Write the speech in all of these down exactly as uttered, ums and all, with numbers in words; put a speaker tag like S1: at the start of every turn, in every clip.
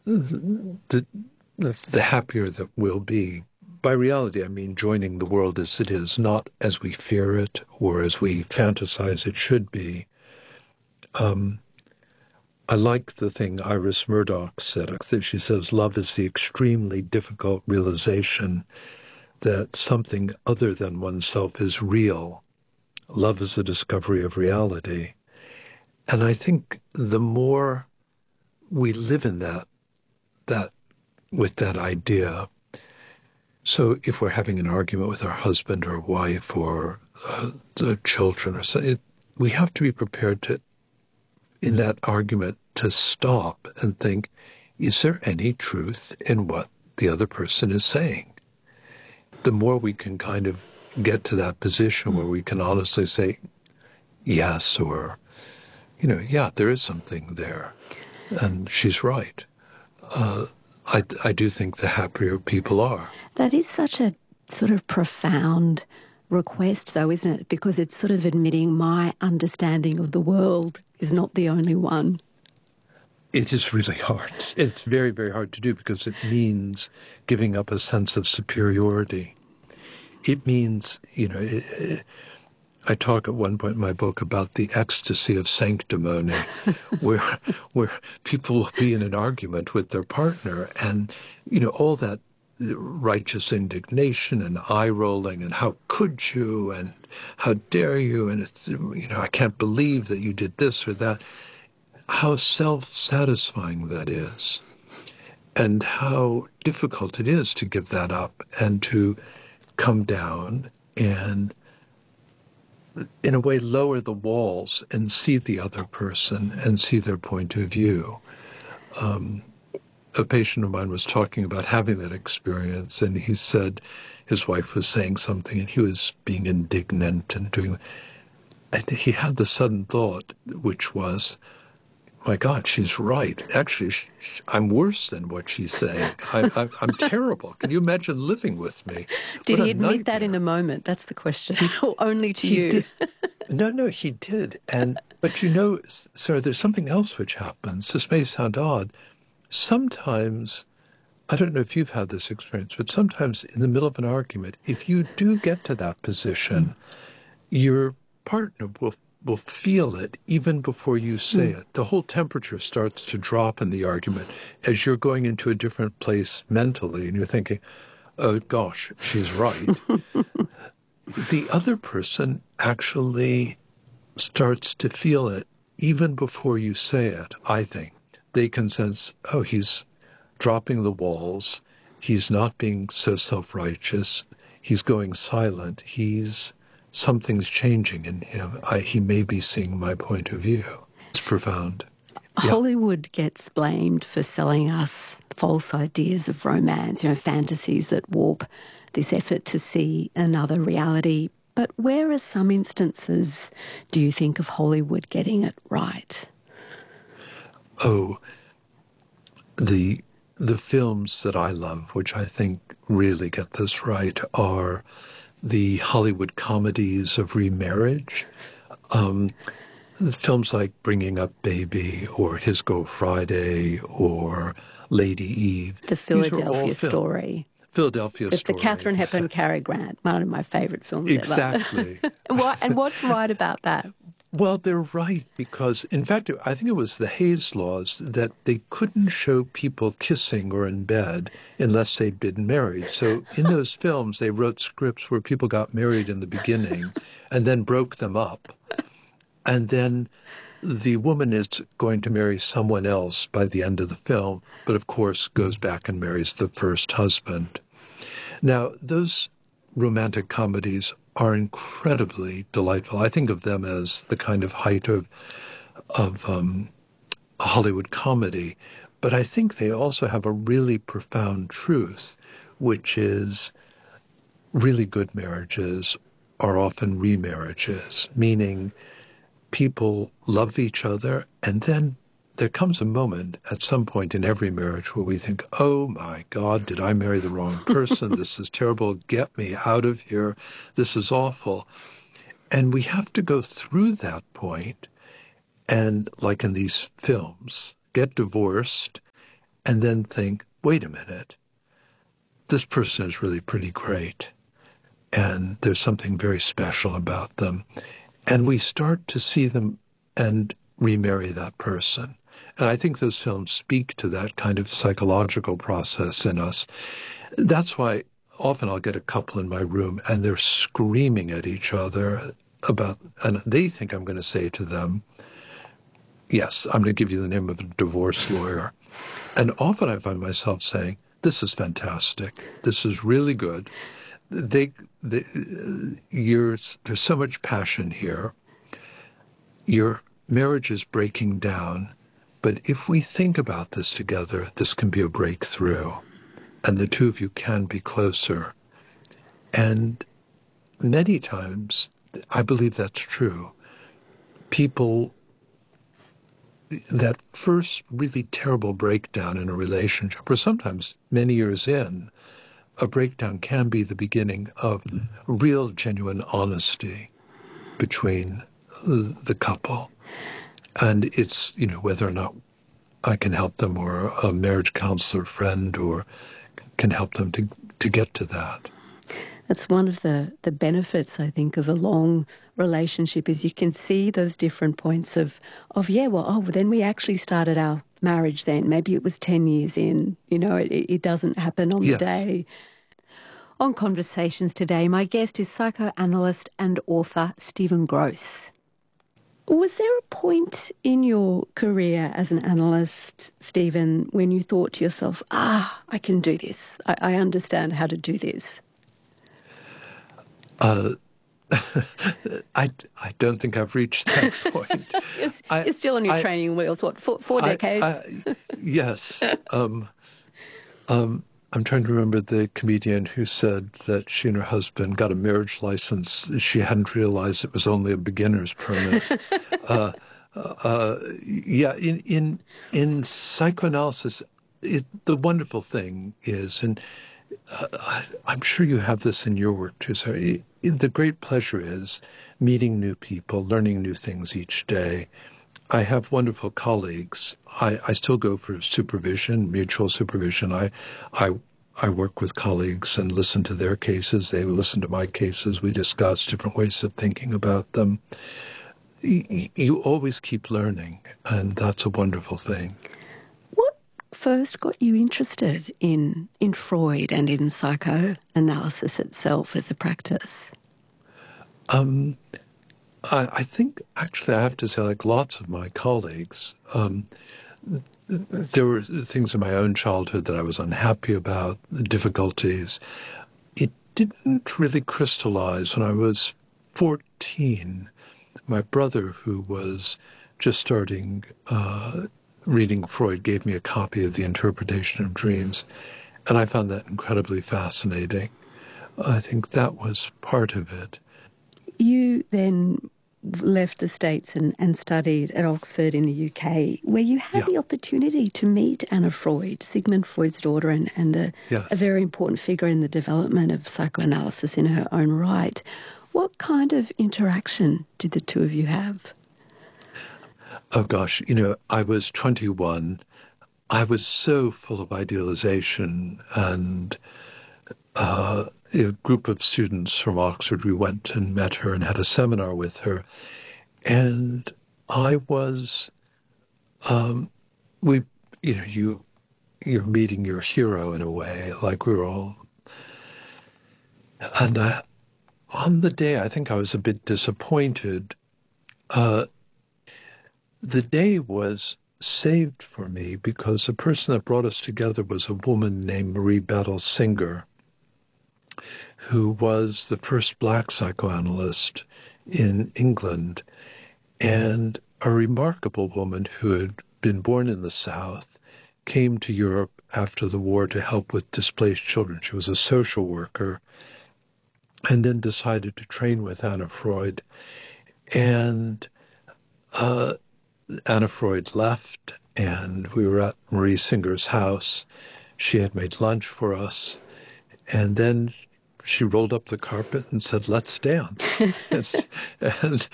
S1: the, the happier that we'll be. By reality, I mean joining the world as it is, not as we fear it or as we fantasize it should be. Um, I like the thing Iris Murdoch said. She says, love is the extremely difficult realization that something other than oneself is real. Love is a discovery of reality. And I think the more we live in that, that with that idea, so if we're having an argument with our husband or wife or uh, the children or something, we have to be prepared to, in that argument, to stop and think, is there any truth in what the other person is saying? The more we can kind of get to that position where we can honestly say yes, or, you know, yeah, there is something there, and she's right. Uh, I, I do think the happier people are.
S2: That is such a sort of profound request, though, isn't it? Because it's sort of admitting my understanding of the world is not the only one.
S1: It is really hard. It's very, very hard to do because it means giving up a sense of superiority. It means, you know, it, it, I talk at one point in my book about the ecstasy of sanctimony, where where people will be in an argument with their partner and, you know, all that righteous indignation and eye-rolling and how could you and how dare you and, it's, you know, I can't believe that you did this or that. How self-satisfying that is, and how difficult it is to give that up and to come down and, in a way, lower the walls and see the other person and see their point of view. Um, a patient of mine was talking about having that experience, and he said his wife was saying something, and he was being indignant and doing, and he had the sudden thought, which was, my God, she's right. Actually, sh- sh- I'm worse than what she's saying. I, I, I'm terrible. Can you imagine living with me?
S2: Did
S1: What
S2: he
S1: a
S2: admit
S1: nightmare.
S2: that in the moment? That's the question. Or only to
S1: He
S2: you?
S1: did. No, no, he did. And but you know, Sarah, there's something else which happens. This may sound odd. Sometimes, I don't know if you've had this experience, but sometimes in the middle of an argument, if you do get to that position, your partner will will feel it even before you say mm. it. The whole temperature starts to drop in the argument as you're going into a different place mentally, and you're thinking, oh, gosh, she's right. The other person actually starts to feel it even before you say it, I think. They can sense, oh, he's dropping the walls. He's not being so self-righteous. He's going silent. He's... Something's changing in him. I, he may be seeing my point of view. It's profound. Yeah.
S2: Hollywood gets blamed for selling us false ideas of romance, you know, fantasies that warp this effort to see another reality. But where are some instances, do you think, of Hollywood getting it right?
S1: Oh, the the films that I love, which I think really get this right, are the Hollywood comedies of remarriage, um, films like Bringing Up Baby or His Girl Friday or Lady Eve.
S2: The Philadelphia Story.
S1: Philadelphia
S2: the,
S1: Story.
S2: The Katharine Hepburn, Cary Grant, one of my favourite films
S1: exactly.
S2: ever. and, what, and what's right about that?
S1: Well, they're right because, in fact, I think it was the Hayes laws that they couldn't show people kissing or in bed unless they'd been married. So in those films, they wrote scripts where people got married in the beginning and then broke them up. And then the woman is going to marry someone else by the end of the film, but of course goes back and marries the first husband. Now, those romantic comedies are incredibly delightful. I think of them as the kind of height of of um, a Hollywood comedy. But I think they also have a really profound truth, which is really good marriages are often remarriages, meaning people love each other, and then there comes a moment at some point in every marriage where we think, oh my God, did I marry the wrong person? This is terrible. Get me out of here. This is awful. And we have to go through that point and, like in these films, get divorced and then think, wait a minute, this person is really pretty great, and there's something very special about them. And we start to see them and remarry that person. And I think those films speak to that kind of psychological process in us. That's why often I'll get a couple in my room and they're screaming at each other about, and they think I'm going to say to them, yes, I'm going to give you the name of a divorce lawyer. And often I find myself saying, this is fantastic. This is really good. They, they, you're, there's so much passion here. Your marriage is breaking down. But if we think about this together, this can be a breakthrough. And the two of you can be closer. And many times, I believe that's true. People, that first really terrible breakdown in a relationship, or sometimes many years in, a breakdown can be the beginning of real, genuine honesty between the couple. And it's, you know, whether or not I can help them or a marriage counselor friend or can help them to, to get to that.
S2: That's one of the, the benefits, I think, of a long relationship is you can see those different points of, of yeah, well, oh, then we actually started our marriage then. Maybe it was ten years in. You know, it, it doesn't happen on
S1: Yes.
S2: the day. On Conversations today, my guest is psychoanalyst and author Stephen Gross. Was there a point in your career as an analyst, Stephen, when you thought to yourself, ah, I can do this. I, I understand how to do this?
S1: Uh, I, I don't think I've reached that point.
S2: you're,
S1: I,
S2: you're still on your
S1: I,
S2: training wheels, what, four, four
S1: I,
S2: decades?
S1: I, yes. Um, um, I'm trying to remember the comedian who said that she and her husband got a marriage license. She hadn't realized it was only a beginner's permit. uh, uh, yeah, in in in psychoanalysis, it, the wonderful thing is, and uh, I, I'm sure you have this in your work too. So it, it, the great pleasure is meeting new people, learning new things each day. I have wonderful colleagues. I, I still go for supervision, mutual supervision. I, I, I work with colleagues and listen to their cases. They listen to my cases. We discuss different ways of thinking about them. You, you always keep learning, and that's a wonderful thing.
S2: What first got you interested in, in Freud and in psychoanalysis itself as a practice?
S1: Um, I, I think, actually, I have to say, like lots of my colleagues, um, there were things in my own childhood that I was unhappy about, the difficulties. It didn't really crystallize when I was fourteen. My brother, who was just starting uh, reading Freud, gave me a copy of The Interpretation of Dreams, and I found that incredibly fascinating. I think that was part of it.
S2: You then left the States and, and studied at Oxford in the U K, where you had
S1: Yeah.
S2: the opportunity to meet Anna Freud, Sigmund Freud's daughter, and, and a,
S1: Yes.
S2: a very important figure in the development of psychoanalysis in her own right. What kind of interaction did the two of you have?
S1: Oh, gosh, you know, I was twenty-one. I was so full of idealization, and uh, a group of students from Oxford, we went and met her and had a seminar with her. And I was, um, we, you know, you, you're meeting your hero in a way, like we were all. And I, on the day, I think I was a bit disappointed. Uh, the day was saved for me because the person that brought us together was a woman named Marie Battle Singer, who was the first black psychoanalyst in England, and a remarkable woman who had been born in the South, came to Europe after the war to help with displaced children. She was a social worker, and then decided to train with Anna Freud. And uh, Anna Freud left, and we were at Marie Singer's house. She had made lunch for us, and then she rolled up the carpet and said, "Let's dance." and, and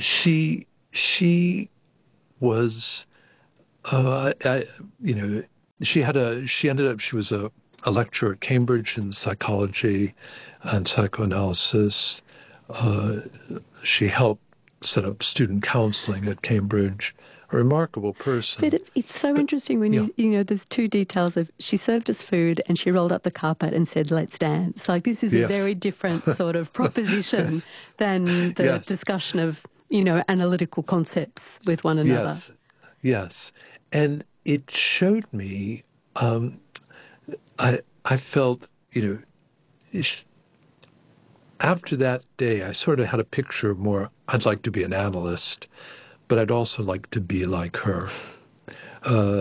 S1: she she was, uh, I, you know, she had a, she ended up, she was a, a lecturer at Cambridge in psychology and psychoanalysis. Uh, she helped set up student counseling at Cambridge. A remarkable person.
S2: But it's, it's so
S1: but,
S2: interesting when
S1: yeah.
S2: you, you know, there's two details of she served us food and she rolled up the carpet and said, let's dance. Like this is
S1: yes.
S2: a very different sort of proposition than the
S1: yes.
S2: discussion of, you know, analytical concepts with one another.
S1: Yes, yes. And it showed me, um, I, I felt, you know, after that day, I sort of had a picture of more, I'd like to be an analyst, but I'd also like to be like her. Uh,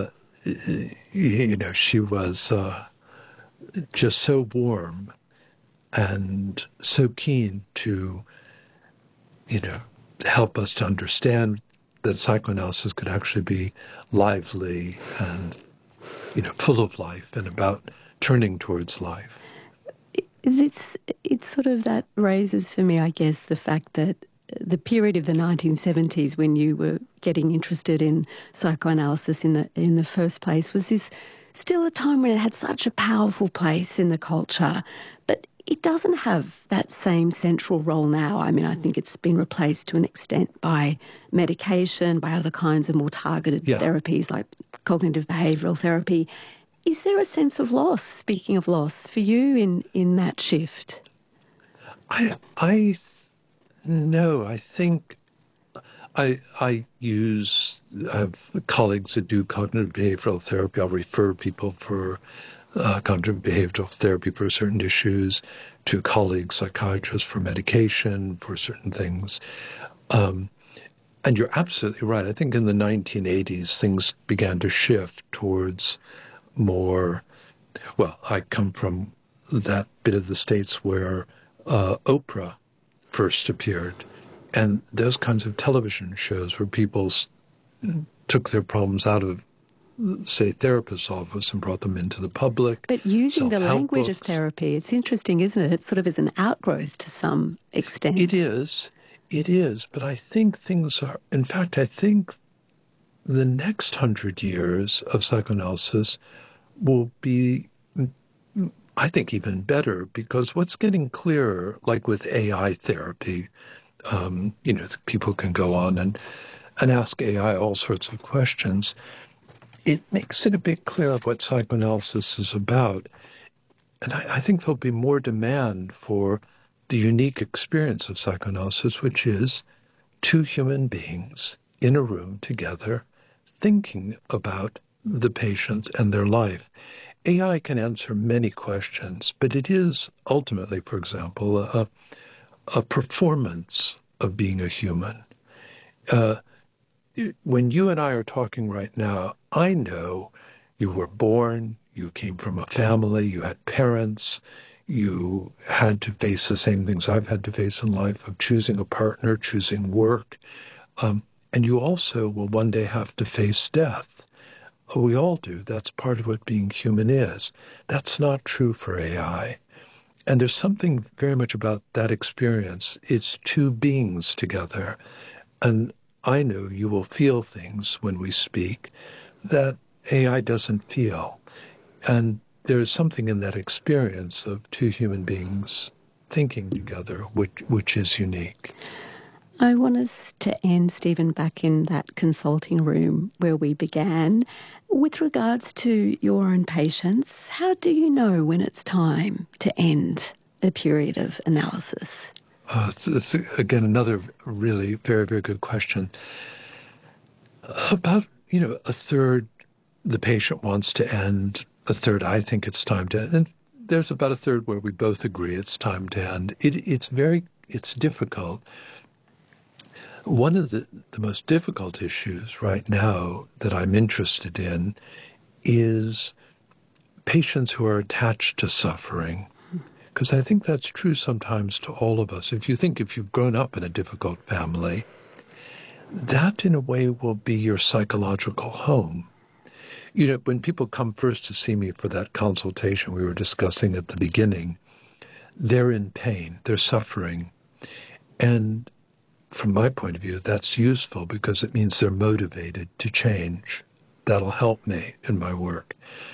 S1: you know, she was uh, just so warm and so keen to, you know, help us to understand that psychoanalysis could actually be lively and, you know, full of life and about turning towards life.
S2: It's, it's sort of that raises for me, I guess, the fact that the period of the nineteen seventies when you were getting interested in psychoanalysis in the in the first place was this still a time when it had such a powerful place in the culture, but it doesn't have that same central role now. I mean, I think it's been replaced to an extent by medication, by other kinds of more targeted
S1: yeah.
S2: therapies like cognitive behavioural therapy. Is there a sense of loss, speaking of loss, for you in, in that shift?
S1: I, I, no, I think I, I use, I have colleagues that do cognitive behavioral therapy. I'll refer people for uh, cognitive behavioral therapy for certain issues to colleagues, psychiatrists for medication, for certain things. Um, and you're absolutely right. I think in the nineteen eighties, things began to shift towards more, well, I come from that bit of the States where uh, Oprah first appeared, and those kinds of television shows where people s- took their problems out of, say, therapist's office and brought them into the public.
S2: But using the language
S1: books.
S2: of therapy, it's interesting, isn't it? It sort of is an outgrowth to some extent.
S1: It is, it is, but I think things are, in fact, I think the next hundred years of psychoanalysis will be, I think, even better, because what's getting clearer, like with A I therapy, um, you know, people can go on and, and ask A I all sorts of questions. It makes it a bit clearer what psychoanalysis is about. And I, I think there'll be more demand for the unique experience of psychoanalysis, which is two human beings in a room together thinking about the patient and their life. A I can answer many questions, but it is ultimately, for example, a, a performance of being a human. Uh, when you and I are talking right now, I know you were born, you came from a family, you had parents, you had to face the same things I've had to face in life of choosing a partner, choosing work, um, and you also will one day have to face death. We all do. That's part of what being human is. That's not true for A I. And there's something very much about that experience. It's two beings together. And I know you will feel things when we speak that A I doesn't feel. And there's something in that experience of two human beings thinking together, which, which is unique.
S2: I want us to end, Stephen, back in that consulting room where we began. With regards to your own patients, how do you know when it's time to end a period of analysis?
S1: Uh, it's, it's, again, another really very, very good question. About, you know, a third the patient wants to end, a third I think it's time to end. And there's about a third where we both agree it's time to end. It, it's very, it's difficult. One of the, the most difficult issues right now that I'm interested in is patients who are attached to suffering. Because I think that's true sometimes to all of us. If you think if you've grown up in a difficult family, that in a way will be your psychological home. You know, when people come first to see me for that consultation we were discussing at the beginning, they're in pain, they're suffering. And from my point of view, that's useful because it means they're motivated to change. That'll help me in my work.